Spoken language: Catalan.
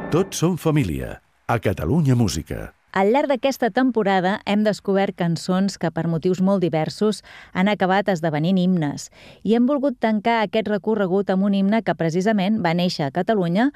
Tots som família, a Catalunya Música. Al llarg d'aquesta temporada hem descobert cançons que per motius molt diversos han acabat esdevenint himnes i hem volgut tancar aquest recorregut amb un himne que precisament va néixer a Catalunya